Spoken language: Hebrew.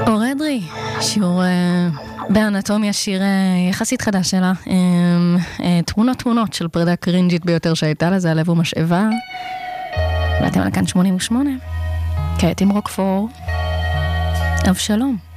אור אדרי, שיעור באנטומיה, שיר יחסית חדש שלה, תמונות של פרידה קרינג'ית ביותר שהייתה לה, זה הלב ומשאבה, ואתם על כאן 88, כעת עם רוקפור, אבשלום.